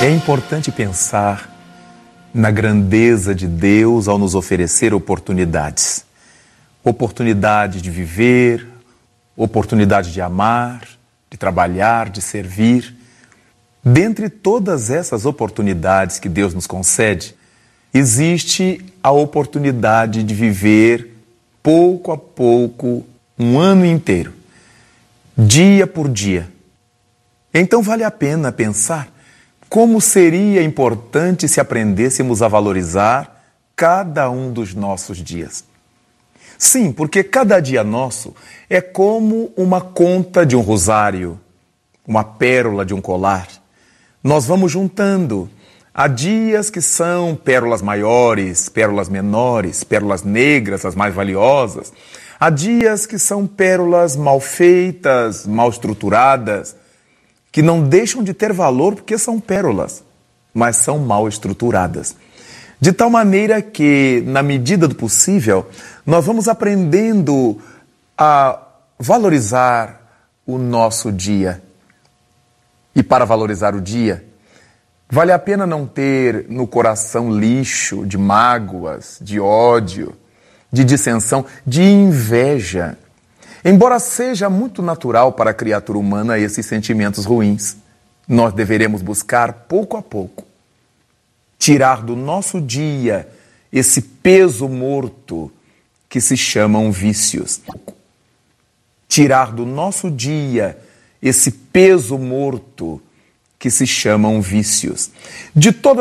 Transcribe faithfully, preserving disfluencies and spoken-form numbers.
É importante pensar na grandeza de Deus ao nos oferecer oportunidades. Oportunidade de viver, oportunidade de amar, de trabalhar, de servir. Dentre todas essas oportunidades que Deus nos concede, existe a oportunidade de viver pouco a pouco, um ano inteiro, dia por dia. Então vale a pena pensar como seria importante se aprendêssemos a valorizar cada um dos nossos dias. Sim, porque cada dia nosso é como uma conta de um rosário, uma pérola de um colar. Nós vamos juntando. Há dias que são pérolas maiores, pérolas menores, pérolas negras, as mais valiosas. Há dias que são pérolas mal feitas, mal estruturadas, que não deixam de ter valor porque são pérolas, mas são mal estruturadas. De tal maneira que, na medida do possível, nós vamos aprendendo a valorizar o nosso dia. E para valorizar o dia, vale a pena não ter no coração lixo de mágoas, de ódio, de dissensão, de inveja. Embora seja muito natural para a criatura humana esses sentimentos ruins, nós deveremos buscar pouco a pouco tirar do nosso dia esse peso morto que se chamam vícios. Tirar do nosso dia esse peso morto que se chamam vícios. De todas